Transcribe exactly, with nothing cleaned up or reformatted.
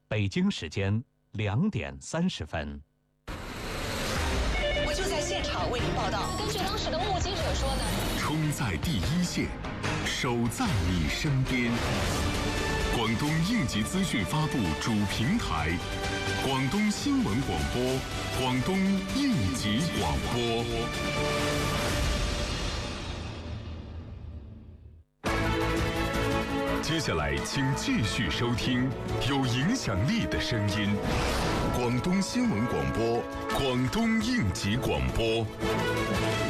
北京时间两点三十分。 我就在现场为您报道。 根据当时的目击者说的， 冲在第一线，守在你身边。广东应急资讯发布主平台，广东新闻广播，广东应急广播。接下来，请继续收听有影响力的声音——广东新闻广播，广东应急广播。